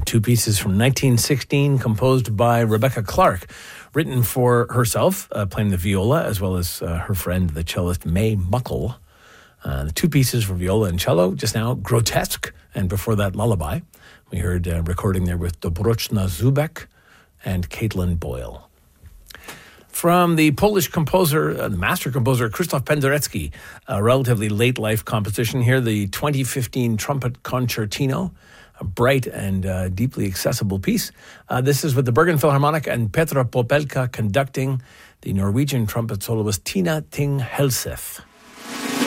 two pieces from 1916 composed by Rebecca Clark, written for herself, playing the viola, as well as her friend, the cellist May Muckle. The two pieces for viola and cello, just now, Grotesque, and before that, Lullaby. We heard recording there with Dobrochna Zubek and Caitlin Boyle. From the Polish composer, the master composer, Krzysztof Penderecki, a relatively late life composition here, the 2015 Trumpet Concertino, a bright and deeply accessible piece. This is with the Bergen Philharmonic and Petra Popelka conducting, the Norwegian trumpet soloist Tina Ting Helseth.